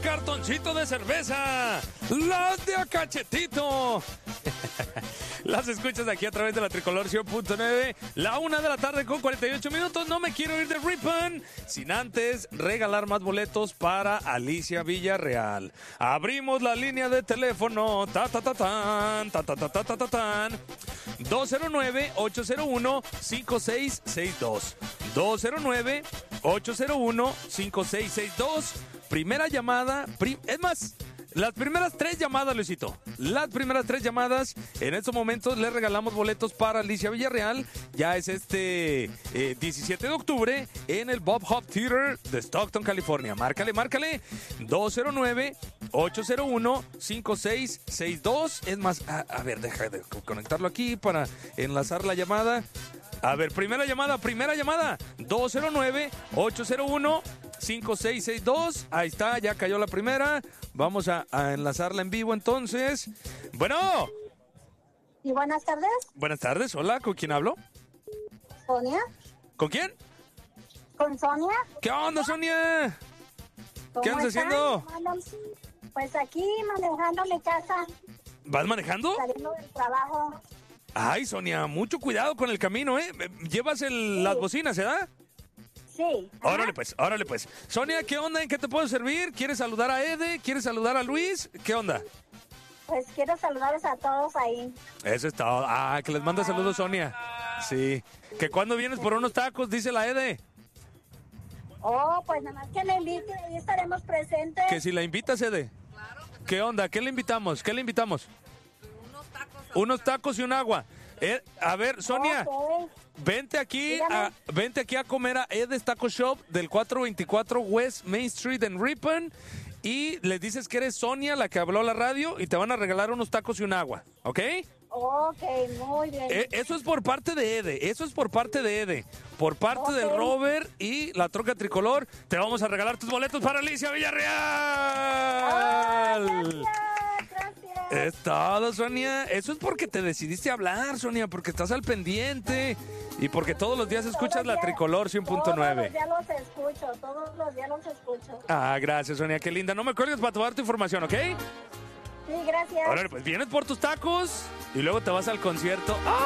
cartoncito de cerveza, las de a cachetito. Las escuchas aquí a través de la Tricolor 100.9, la 1:00 con 48 minutos. No me quiero ir de Ripon sin antes regalar más boletos para Alicia Villarreal. Abrimos la línea de teléfono, 209-801-5662. 209-801-5662. Primera llamada, es más, las primeras 3 llamadas, Luisito. Las primeras 3 llamadas, en estos momentos les regalamos boletos para Alicia Villarreal. Ya es 17 de octubre en el Bob Hope Theater de Stockton, California. Márcale. 209-801-5662. Es más, a ver, deja de conectarlo aquí para enlazar la llamada. A ver, primera llamada. 209-801-5662. Ahí está, ya cayó la primera. Vamos a enlazarla en vivo entonces. Bueno. Y buenas tardes. Buenas tardes, hola, ¿con quién hablo? Sonia. ¿Con quién? ¿Con Sonia? ¿Qué onda, Sonia? ¿Qué andas haciendo? Pues aquí manejando mi casa. ¿Vas manejando? Saliendo del trabajo. Ay, Sonia, mucho cuidado con el camino, ¿eh? ¿Llevas las bocinas, ¿verdad? Sí. Órale pues. Sonia, ¿qué onda? ¿En qué te puedo servir? ¿Quieres saludar a Ede? ¿Quieres saludar a Luis? ¿Qué onda? Pues quiero saludarles a todos ahí. Eso es todo. Ah, que les manda saludos, Sonia. Sí. ¿Que cuando vienes por unos tacos? Dice la Ede. Oh, pues nada más que me inviten y estaremos presentes. Que si la invitas, Ede. ¿Qué onda? ¿Qué le invitamos? Unos tacos y un agua. A ver, Sonia, Okay. vente aquí a comer a Ede's Taco Shop del 424 West Main Street en Ripon y les dices que eres Sonia, la que habló a la radio, y te van a regalar unos tacos y un agua, ¿ok? Ok, muy bien. Eso es por parte de Ede, Por parte del Robert y la Troca Tricolor, te vamos a regalar tus boletos para Alicia Villarreal. Gracias. Es todo, Sonia. Eso es porque te decidiste hablar, Sonia, porque estás al pendiente y porque todos los días escuchas la Tricolor 100.9. Todos los días los escucho. Ah, gracias, Sonia, qué linda. No me cuelgues para tomar tu información, ¿ok? Sí, gracias. Ahora, pues vienes por tus tacos y luego te vas al concierto. ¡Ah!